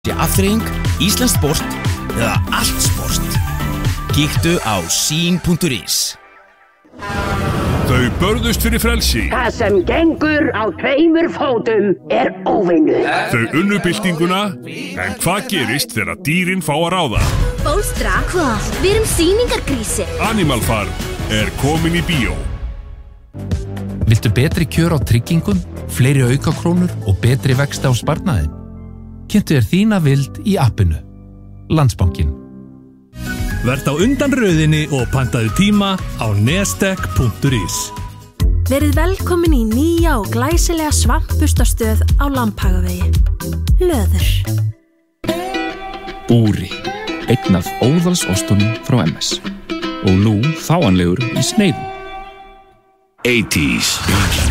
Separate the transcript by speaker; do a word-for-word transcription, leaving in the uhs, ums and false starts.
Speaker 1: Afþreying, Íslenskt sport eða allt sport. Kíktu á sín punktur is.
Speaker 2: Þau börðust fyrir frelsi.
Speaker 3: Það sem gengur á tveimur fótum er óvinur.
Speaker 2: Þau unnu byltinguna, en hvað gerist þegar dýrin fá að ráða?
Speaker 4: Bólstra, hvað? Við erum sýningargrísi.
Speaker 2: Animal Farm er komin í bíó.
Speaker 5: Viltu betri kjör á tryggingum, fleiri aukakrónur og betri vexti á sparnaði? Kynntu þér þína vild í appinu. Landsbankinn.
Speaker 6: Verð á undan röðinni og pantaðu tíma á nestek punktur is.
Speaker 7: Verið velkomin í nýja og glæsilega svampbustastöð á Lambhagavegi. Löður.
Speaker 8: Búri, einn af óðalsostunum frá M S og nú fáanlegur í sneiðum.
Speaker 9: eighties